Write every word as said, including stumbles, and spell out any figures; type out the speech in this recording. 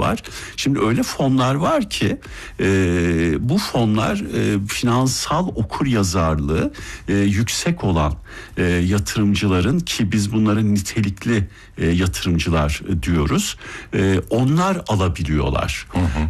var. Şimdi öyle fonlar var ki e, bu fonlar e, finansal okuryazarlığı e, yüksek olan e, yatırımcıların, ki biz bunların nitelikli e, yatırımcılar e, diyoruz. E, onlar alabiliyorlar. Hı hı.